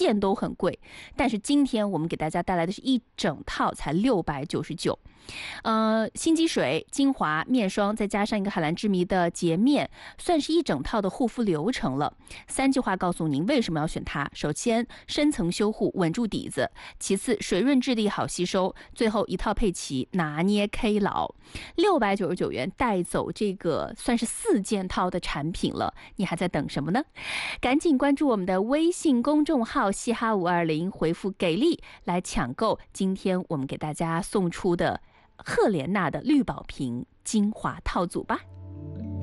件都很贵，但是今天我们给大家带来的是一整套才699。心机水、精华、面霜，再加上一个海蓝之谜的洁面，算是一整套的护肤流程了。3句话告诉您为什么要选它：首先，深层修护，稳住底子；其次，水润质地好吸收；最后一套配齐，拿捏 K 老。699元带走这个算是4件套的产品了，你还在等什么呢？赶紧关注我们的微信公众号嘻哈520，回复给力来抢购今天我们给大家送出的赫莲娜的绿宝瓶精华套组吧。